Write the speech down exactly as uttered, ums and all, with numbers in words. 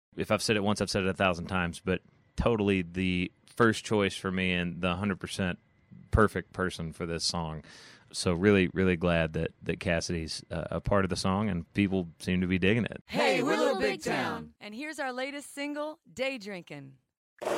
If I've said it once, I've said it a thousand times, but totally the first choice for me and the one hundred percent perfect person for this song. So really, really glad that, that Cassidy's uh, a part of the song, and people seem to be digging it. Hey, we're Little Big Town. And here's our latest single, Day Drinkin'.